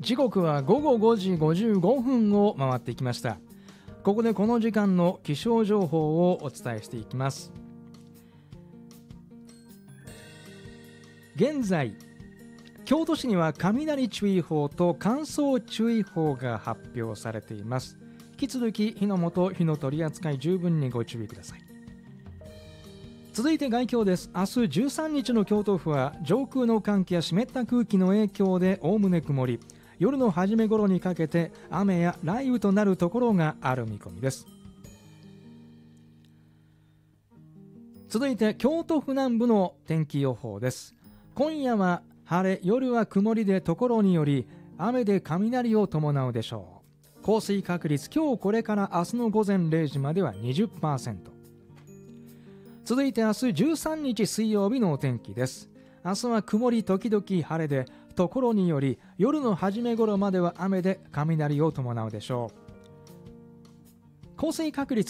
時刻は午後5時55分を回ってきました。ここでこの時間の気象情報をお伝えしていきます。現在京都市には雷注意報と乾燥注意報が発表されています。引き続き火の元、火の取り扱い十分にご注意ください。続いて概況です。明日13日の京都府は上空の寒気や湿った空気の影響でおおむね曇り、夜の初め頃にかけて雨や雷雨となるところがある見込みです。続いて京都府南部の天気予報です。今夜は晴れ、夜は曇りでところにより雨で雷を伴うでしょう。降水確率今日これから明日の午前0時までは 20%。 続いて明日13日水曜日のお天気です。明日は曇り時々晴れでところにより夜の初め頃までは雨で雷を伴うでしょう。降水確率